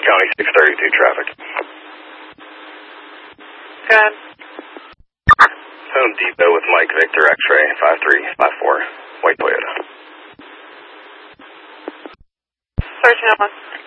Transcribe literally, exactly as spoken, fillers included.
County six thirty-two traffic. Good. Home Depot with Mike Victor X-ray five three five four, white Toyota. thirteen oh one.